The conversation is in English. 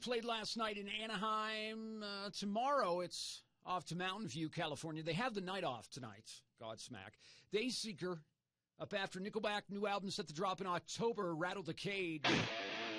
played last night in Anaheim. Tomorrow it's off to Mountain View, California. They have the night off tonight, Godsmack. Dayseeker up after Nickelback. New album set to drop in October, Rattle the Cage.